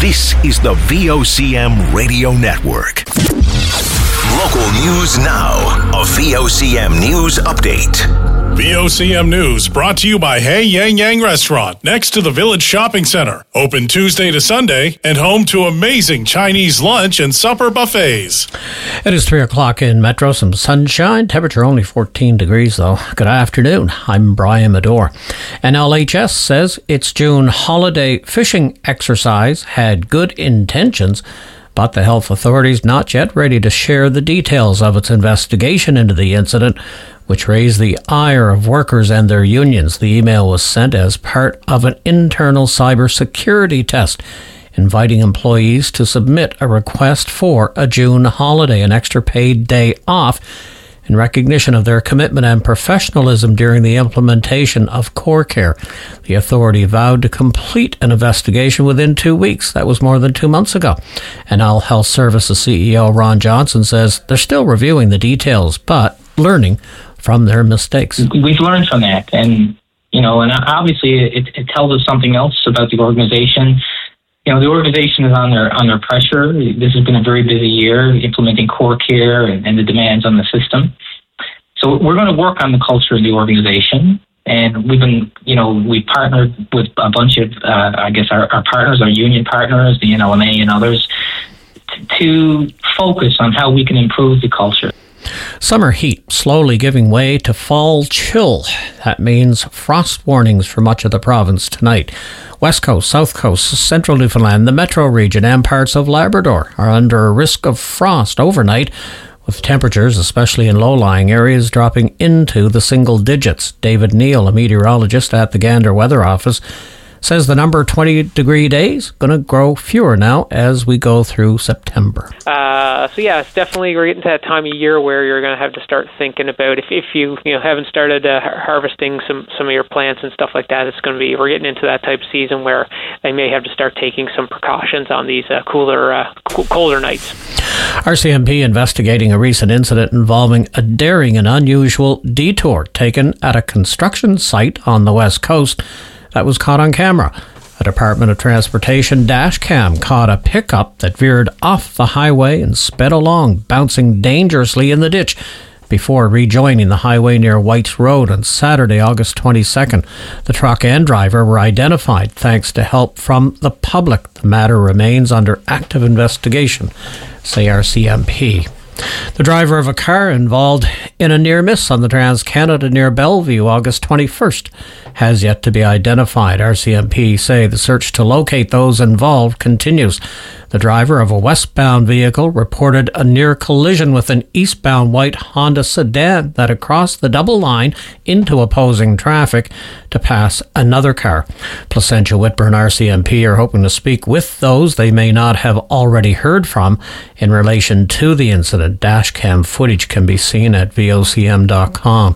This is the VOCM Radio Network. Local news now. A VOCM News Update. VOCM News brought to you by Hey Yang Yang Restaurant next to the Village Shopping Center. Open Tuesday to Sunday and home to amazing Chinese lunch and supper buffets. It is 3 o'clock in Metro. Some sunshine. Temperature only 14 degrees though. Good afternoon. I'm Brian Medore. And LHS says its June holiday fishing exercise had good intentions, but the health authorities not yet ready to share the details of its investigation into the incident, which raised the ire of workers and their unions. The email was sent as part of an internal cybersecurity test, inviting employees to submit a request for a June holiday, an extra paid day off, in recognition of their commitment and professionalism during the implementation of CoreCare. The authority vowed to complete an investigation within 2 weeks. That was more than 2 months ago. And Al Health Services CEO Ron Johnson says they're still reviewing the details, but learning from their mistakes. We've learned from that, and obviously it tells us something else about the organization. The organization is under pressure. This has been a very busy year implementing CoreCare and the demands on the system. So we're going to work on the culture of the organization, and we've partnered with a bunch of our partners, our union partners, the NLMA and others, to focus on how we can improve the culture. Summer heat slowly giving way to fall chill. That means frost warnings for much of the province tonight. West Coast, South Coast, Central Newfoundland, the Metro region and parts of Labrador are under a risk of frost overnight, with temperatures, especially in low-lying areas, dropping into the single digits. David Neal, a meteorologist at the Gander Weather Office, says the number of 20-degree days going to grow fewer now as we go through September. It's definitely we're getting to that time of year where you're going to have to start thinking about if you haven't started harvesting some of your plants and stuff like that. We're getting into that type of season where they may have to start taking some precautions on these colder nights. RCMP investigating a recent incident involving a daring and unusual detour taken at a construction site on the West Coast that was caught on camera. A Department of Transportation dash cam caught a pickup that veered off the highway and sped along, bouncing dangerously in the ditch before rejoining the highway near Whites Road on Saturday, August 22nd. The truck and driver were identified thanks to help from the public. The matter remains under active investigation, say RCMP. The driver of a car involved in a near miss on the Trans-Canada near Bellevue August 21st has yet to be identified. RCMP say the search to locate those involved continues. The driver of a westbound vehicle reported a near collision with an eastbound white Honda sedan that had crossed the double line into opposing traffic to pass another car. Placentia Whitburn RCMP are hoping to speak with those they may not have already heard from in relation to the incident. Dashcam footage can be seen at vocm.com.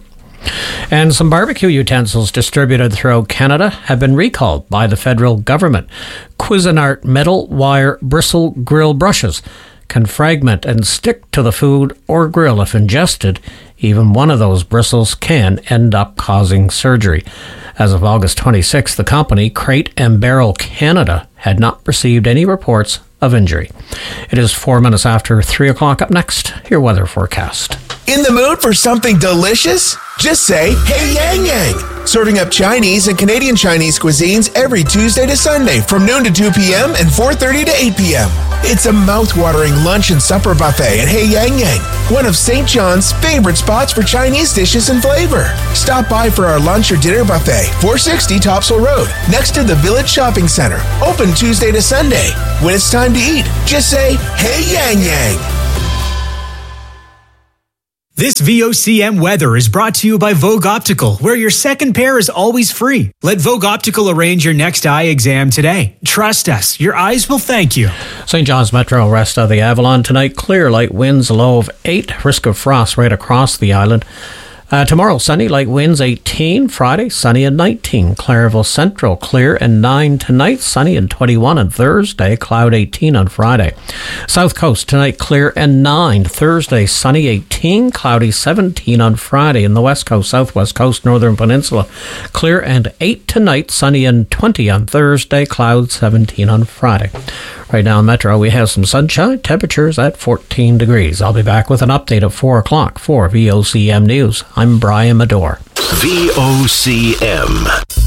And some barbecue utensils distributed throughout Canada have been recalled by the federal government. Cuisinart metal wire bristle grill brushes can fragment and stick to the food or grill if ingested. Even one of those bristles can end up causing surgery. As of August 26th, the company, Crate and Barrel Canada, had not received any reports of injury. It is 4 minutes after 3 o'clock. Up next, your weather forecast. In the mood for something delicious? Just say, Hey Yang Yang. Serving up Chinese and Canadian Chinese cuisines every Tuesday to Sunday from noon to 2 p.m. and 4:30 to 8 p.m. It's a mouth-watering lunch and supper buffet at Hey Yang Yang, one of St. John's favorite spots for Chinese dishes and flavor. Stop by for our lunch or dinner buffet, 460 Topsail Road, next to the Village Shopping Center. Open Tuesday to Sunday. When it's time to eat, just say, Hey Yang Yang. This VOCM weather is brought to you by Vogue Optical, where your second pair is always free. Let Vogue Optical arrange your next eye exam today. Trust us, your eyes will thank you. St. John's Metro, rest of the Avalon tonight. Clear, light winds, a low of 8. Risk of frost right across the island. Tomorrow, sunny, light winds 18. Friday, sunny and 19. Clairville Central, clear and 9 tonight. Sunny and 21 on Thursday. Cloud 18 on Friday. South Coast, tonight, clear and 9. Thursday, sunny 18. Cloudy 17 on Friday. In the West Coast, Southwest Coast, Northern Peninsula, clear and 8 tonight. Sunny and 20 on Thursday. Cloud 17 on Friday. Right now in Metro, we have some sunshine. Temperatures at 14 degrees. I'll be back with an update at 4 o'clock for VOCM News. I'm Brian Medore. VOCM.